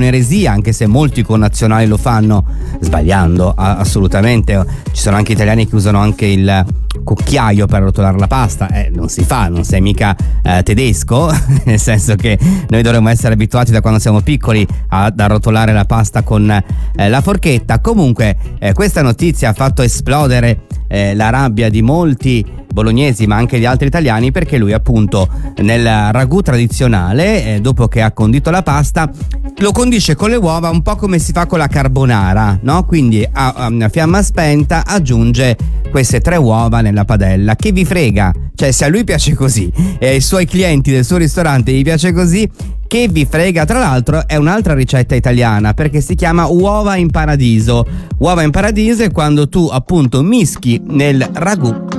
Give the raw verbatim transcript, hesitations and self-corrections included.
un'eresia, anche se molti connazionali lo fanno sbagliando assolutamente. Ci sono anche italiani che usano anche il cucchiaio per rotolare la pasta. Eh, non si fa, non sei mica eh, tedesco, nel senso che noi dovremmo essere abituati da quando siamo piccoli ad arrotolare la pasta con eh, la forchetta. Comunque eh, questa notizia ha fatto esplodere eh, la rabbia di molti bolognesi ma anche di altri italiani, perché lui appunto nel ragù tradizionale eh, dopo che ha condito la pasta lo condisce con le uova un po' come si fa con la carbonara, no? Quindi a, a fiamma spenta aggiunge queste tre uova nella padella. Che vi frega? Cioè, se a lui piace così e ai suoi clienti del suo ristorante gli piace così, che vi frega? Tra l'altro è un'altra ricetta italiana, perché si chiama uova in paradiso. Uova in paradiso è quando tu appunto mischi nel ragù